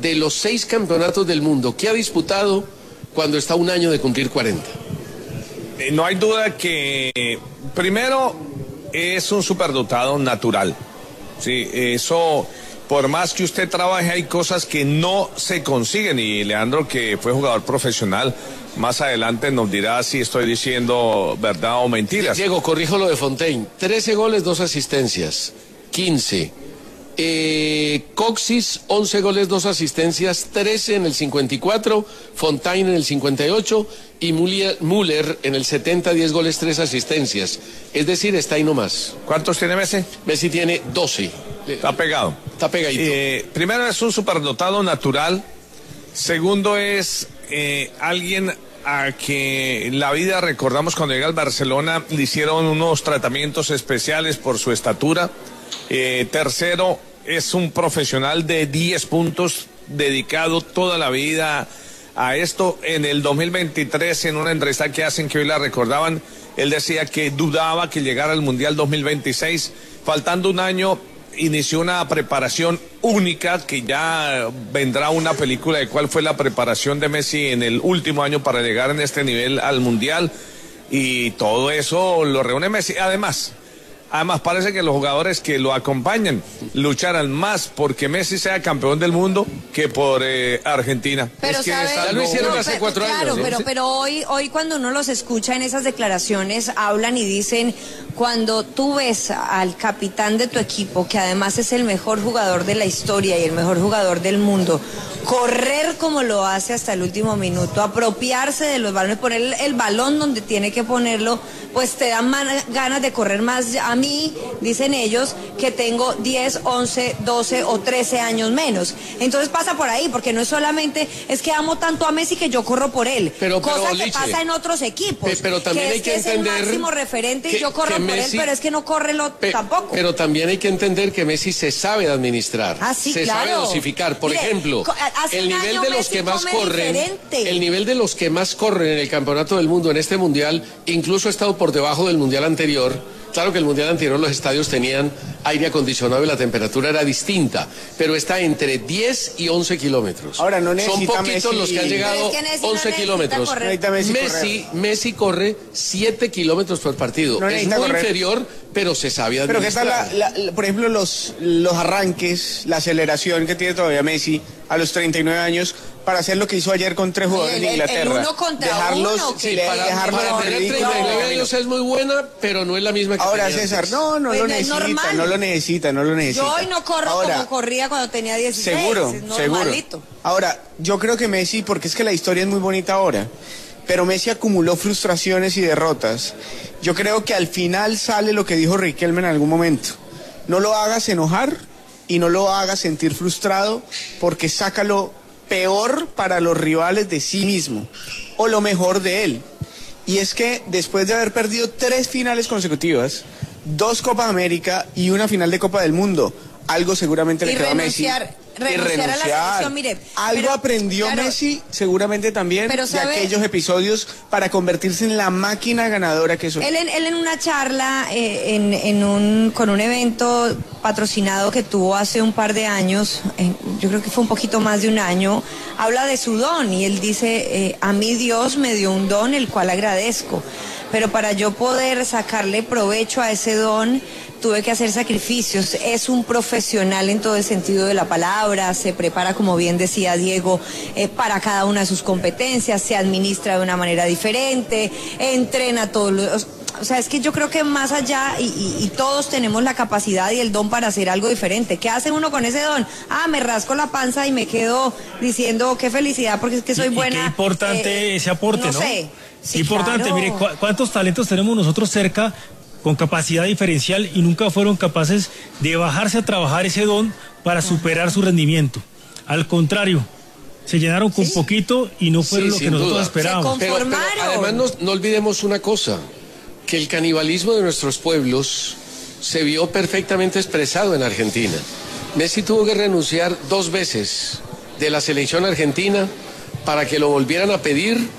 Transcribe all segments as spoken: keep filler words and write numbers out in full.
de los seis campeonatos del mundo que ha disputado cuando está a un año de cumplir cuarenta. Eh, no hay duda que, primero, es un superdotado natural. Sí, eso, por más que usted trabaje, hay cosas que no se consiguen. Y Leandro, que fue jugador profesional, más adelante nos dirá si estoy diciendo verdad o mentiras. Diego, corrijo lo de Fontaine. trece goles, dos asistencias. quince. Eh, Coxis, once goles, dos asistencias, trece en el cincuenta y cuatro, Fontaine en el cincuenta y ocho y Müller en el setenta, diez goles, tres asistencias. Es decir, está ahí nomás. ¿Cuántos tiene Messi? Messi tiene doce. Está pegado. Está pegadito. Eh, primero, es un superdotado natural. Segundo, es eh, alguien a que la vida, recordamos cuando llega al Barcelona, le hicieron unos tratamientos especiales por su estatura. Eh, tercero, es un profesional de diez puntos, dedicado toda la vida a esto. En el dos mil veintitrés, en una entrevista que hacen, que hoy la recordaban, él decía que dudaba que llegara al Mundial dos mil veintiséis. Faltando un año, inició una preparación única, que ya vendrá una película de cuál fue la preparación de Messi en el último año para llegar en este nivel al Mundial. Y todo eso lo reúne Messi. Además, Además, parece que los jugadores que lo acompañan lucharán más porque Messi sea campeón del mundo que por eh, Argentina. Pero es que ¿sabe? ya lo hicieron no, hace pero, cuatro claro, años. ¿No? Pero, pero hoy, hoy cuando uno los escucha en esas declaraciones, hablan y dicen, cuando tú ves al capitán de tu equipo, que además es el mejor jugador de la historia y el mejor jugador del mundo, correr como lo hace hasta el último minuto, apropiarse de los balones, poner el, el balón donde tiene que ponerlo, pues te dan man, ganas de correr más. A mí, dicen ellos, que tengo diez, once, doce o trece años menos. Entonces pasa por ahí, porque no es solamente, es que amo tanto a Messi que yo corro por él. Pero, pero, cosa Liche, que pasa en otros equipos. pe, pero también que hay es que, que entender es el máximo referente que, y yo corro por Messi, él, pero es que no corre lo pe, tampoco. Pero también hay que entender que Messi se sabe administrar. Ah, sí, se claro. sabe dosificar. Por Mire, ejemplo, el nivel de los Messi que más come corren, diferente. el nivel de los que más corren en el campeonato del mundo en este mundial, incluso ha estado por debajo del mundial anterior. Claro que el mundial anterior los estadios tenían aire acondicionado y la temperatura era distinta, pero está entre diez y once kilómetros. Ahora no necesita Son poquitos Messi, los que han llegado es que Messi once no kilómetros. Necesita Messi, Messi, Messi corre siete kilómetros por partido. No es muy correr. inferior, pero se sabe Pero administrar. ¿qué tal, la, la, la, por ejemplo, los, los arranques, la aceleración que tiene todavía Messi a los treinta y nueve años para hacer lo que hizo ayer con tres jugadores el, de Inglaterra? El uno contra dejarlos, uno. sí, Sí, para, dejarlos para en tener ridículo. treinta y nueve años es muy buena, pero no es la misma que Ahora, tenía César, antes. no, no Pues lo no es necesita, normal. no lo necesita, no lo necesita. Yo hoy no corro Ahora, como corría cuando tenía dieciséis. Seguro, es seguro. normalito. Ahora, yo creo que Messi, porque es que la historia es muy bonita ahora, pero Messi acumuló frustraciones y derrotas. Yo creo que al final sale lo que dijo Riquelme en algún momento. No lo hagas enojar y no lo hagas sentir frustrado, porque saca lo peor para los rivales de sí mismo, o lo mejor de él. Y es que después de haber perdido tres finales consecutivas, dos Copas América y una final de Copa del Mundo, algo seguramente le Y quedó a Messi. renunciar, renunciar a la selección, mire. Algo pero, aprendió claro, Messi seguramente también pero de sabe, aquellos episodios para convertirse en la máquina ganadora que soy. Él en, él en una charla eh, en, en un, con un evento patrocinado que tuvo hace un par de años, eh, yo creo que fue un poquito más de un año, habla de su don y él dice, eh, a mí Dios me dio un don el cual agradezco, pero para yo poder sacarle provecho a ese don tuve que hacer sacrificios. Es un profesional en todo el sentido de la palabra, se prepara, como bien decía Diego, eh, para cada una de sus competencias, se administra de una manera diferente, entrena todos los... O sea, es que yo creo que más allá, y, y, y todos tenemos la capacidad y el don para hacer algo diferente. ¿Qué hace uno con ese don? Ah, me rasco la panza y me quedo diciendo qué felicidad porque es que soy y, buena. Y qué importante eh, ese aporte, ¿no? No sé. Sí, importante, claro. mire, cu cuántos talentos tenemos nosotros cerca con capacidad diferencial y nunca fueron capaces de bajarse a trabajar ese don para superar su rendimiento. Al contrario, se llenaron con sí. poquito y no fueron sí, lo que nosotros duda. esperábamos. Se pero, pero además no, no olvidemos una cosa, que el canibalismo de nuestros pueblos se vio perfectamente expresado en Argentina. Messi tuvo que renunciar dos veces de la selección argentina para que lo volvieran a pedir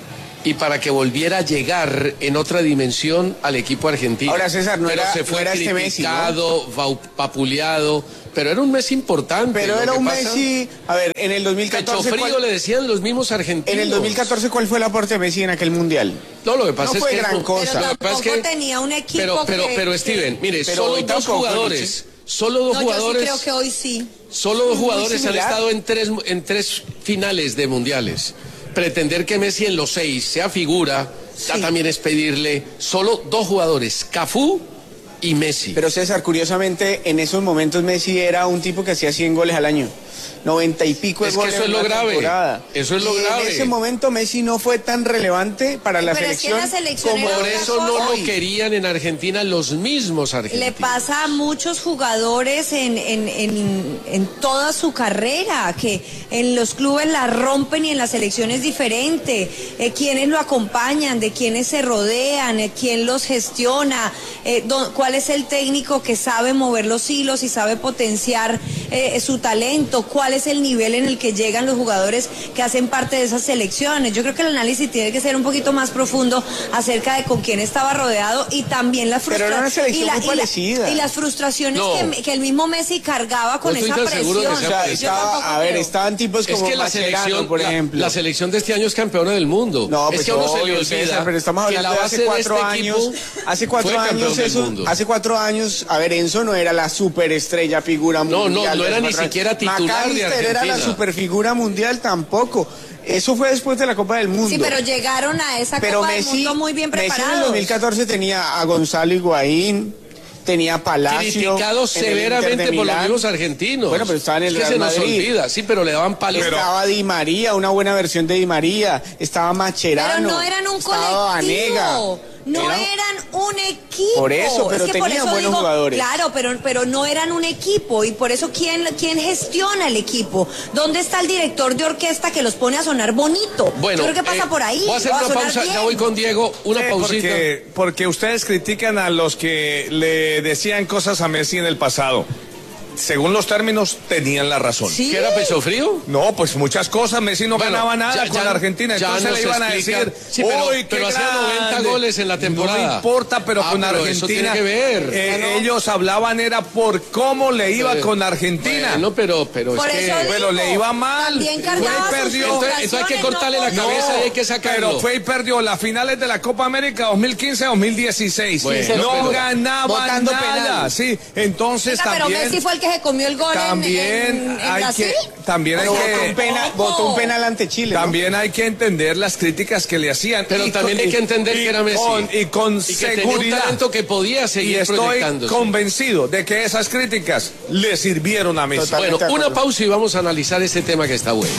y para que volviera a llegar en otra dimensión al equipo argentino. Ahora, César, no pero era, se fue no era este Messi, criticado, ¿no? vapuleado, pero era un Messi importante. Pero Lo era que un pasa, Messi, a ver, en el dos mil catorce... Pecho frío ¿cuál, le decían los mismos argentinos. en el dos mil catorce, ¿cuál fue el aporte de Messi en aquel mundial? No, lo que pasa No es fue que gran no- cosa. Pero lo que pasa tampoco es que- tenía un equipo Pero, pero, que- pero Steven, mire, Pero solo hoy dos tampoco, jugadores, solo dos No, yo jugadores, sí creo que hoy sí. solo dos Muy jugadores han similar. estado en tres, en tres finales de mundiales. Pretender que Messi en los seis sea figura, ya Sí. también es pedirle solo dos jugadores, Cafú y Messi. Pero César, curiosamente, en esos momentos Messi era un tipo que hacía cien goles al año. noventa y pico de Es que goles eso es en lo una grave. temporada. Eso es lo Y grave. en ese momento Messi no fue tan relevante para la Pero es que en selección, la selección como era Por otra eso no hoy. lo querían en Argentina los mismos argentinos. Le pasa a muchos jugadores en, en, en, en toda su carrera, que en los clubes la rompen y en la selección es diferente. Eh, ¿Quiénes lo acompañan? ¿De quiénes se rodean? Eh, ¿Quién los gestiona? Eh, do- ¿Cuál es el técnico que sabe mover los hilos y sabe potenciar eh, su talento? ¿Cuál es el nivel en el que llegan los jugadores que hacen parte de esas selecciones? Yo creo que el análisis tiene que ser un poquito más profundo acerca de con quién estaba rodeado y también las Pero era una frustraciones selección muy parecida. y las frustraciones No. que, que el mismo Messi cargaba con No estoy esa tan seguro presión. que O sea, Yo estaba- tampoco a ver, creo. estaban tipos Es como que la Mascherano, selección, por la- ejemplo. La, selección de este año es campeona del mundo. No, es pues que a uno se le obvio, olvida César, pero estamos que hablando la de base hace cuatro este años. equipo Hace cuatro fue campeón años del eso, mundo. hace cuatro años, a ver, Enzo no era la superestrella figura No, mundial. no, no de era hace ni cuatro años. siquiera titular de McAllister era la Argentina. superfigura mundial tampoco. Eso fue después de la Copa del Mundo. Sí, pero llegaron a esa Pero Copa Messi, del Mundo muy bien Messi en el preparados. dos mil catorce tenía a Gonzalo Higuaín, tenía a Palacio. Criticados en el Inter severamente de por los Milán. mismos argentinos. Bueno, pero estaba en el es que Real se nos Madrid. olvida, sí, pero le daban palos. Estaba Di María, una buena versión de Di María. Estaba Macherano. Pero no eran un estaba Vanega. colectivo. No Era- eran un equipo. Por eso, pero Es que por tenían eso buenos digo, jugadores. Claro, pero, pero no eran un equipo. Y por eso, ¿quién, ¿quién gestiona el equipo? ¿Dónde está el director de orquesta que los pone a sonar bonito? Bueno, Yo creo que pasa eh, por ahí. Voy a hacer o una sonar pausa, bien. ya voy con Diego, una Sí, pausita. Porque, porque ustedes critican a los que le decían cosas a Messi en el pasado. Según los términos, tenían la razón. Sí. ¿Qué era pecho frío? No, pues muchas cosas. Messi no Bueno, ganaba nada ya- con ya- la Argentina. ya Entonces nos le iban a explica- decir, Sí, pero- "Uy, qué pero hacía noventa grande". goles en la temporada. No importa, pero Ah, con pero Argentina. eso tiene que ver. eh, Ah, no. Ellos hablaban era por cómo le iba Pero- con Argentina. Bueno, pero, pero Por es que... eso digo, pero le iba mal. También Fue y cargaba sus perdió. Entonces, entonces hay que cortarle la frustraciones, cabeza no, y hay que sacarlo. Pero fue y perdió las finales de la Copa América dos mil quince a dos mil dieciséis. Bueno, no pero- ganaba Botando nada. penales. Sí, entonces Venga, pero también. Messi fue el que se comió el gol en- también en, en hay Brasil. que también hay Pero que votó un penal, votó un penal ante Chile. ¿no? también hay que entender las críticas que le hacían. Pero Y también con- hay que entender y que era Messi. con- y con Y que tenía un seguridad. talento que podía Y seguir estoy proyectándose. convencido de que esas críticas le sirvieron a Messi. Total. Bueno, Totalmente de una acuerdo. pausa y vamos a analizar este tema que está bueno.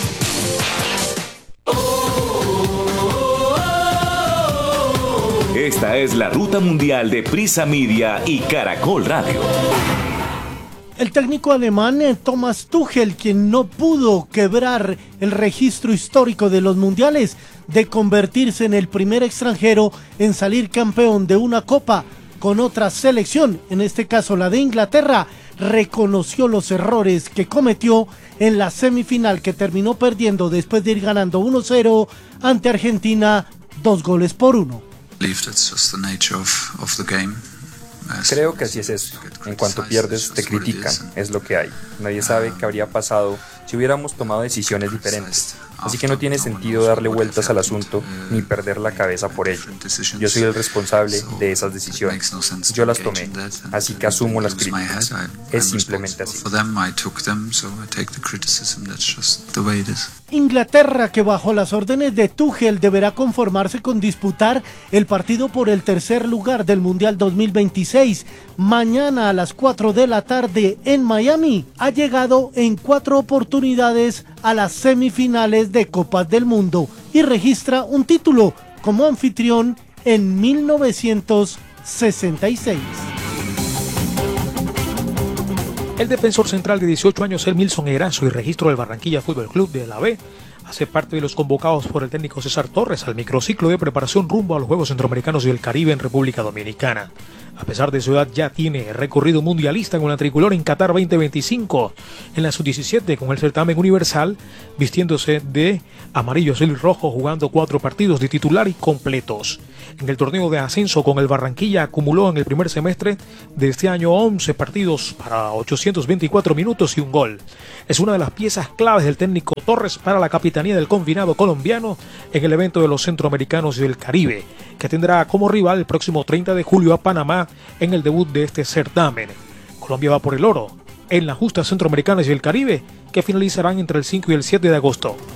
Esta es la ruta mundial de Prisa Media y Caracol Radio. El técnico alemán eh, Thomas Tuchel, quien no pudo quebrar el registro histórico de los mundiales de convertirse en el primer extranjero en salir campeón de una copa con otra selección, en este caso la de Inglaterra, reconoció los errores que cometió en la semifinal que terminó perdiendo después de ir ganando uno cero ante Argentina, dos goles por uno. Creo que así es esto. En cuanto pierdes, te critican. Es lo que hay. Nadie sabe qué habría pasado si hubiéramos tomado decisiones diferentes. Así que no tiene sentido darle vueltas al asunto ni perder la cabeza por ello. Yo soy el responsable de esas decisiones. Yo las tomé, así que asumo las críticas. Es simplemente así. Inglaterra, que bajo las órdenes de Tuchel deberá conformarse con disputar el partido por el tercer lugar del Mundial dos mil veintiséis mañana a las cuatro de la tarde en Miami, ha llegado en cuatro oportunidades a las semifinales de Copas del Mundo y registra un título como anfitrión en mil novecientos sesenta y seis. El defensor central de dieciocho años, Emilson Erazo, y registro del Barranquilla Fútbol Club de la B, hace parte de los convocados por el técnico César Torres al microciclo de preparación rumbo a los Juegos Centroamericanos y del Caribe en República Dominicana. A pesar de su edad, ya tiene recorrido mundialista con la tricolor en Qatar veinte veinticinco, en la sub diecisiete con el certamen universal, vistiéndose de amarillo, azul y rojo, jugando cuatro partidos de titular y completos. En el torneo de ascenso con el Barranquilla acumuló en el primer semestre de este año once partidos para ochocientos veinticuatro minutos y un gol. Es una de las piezas claves del técnico Torres para la capitanía del combinado colombiano en el evento de los centroamericanos y del Caribe, que tendrá como rival el próximo treinta de julio a Panamá en el debut de este certamen. Colombia va por el oro en la justa centroamericanas y el Caribe, que finalizarán entre el cinco y el siete de agosto.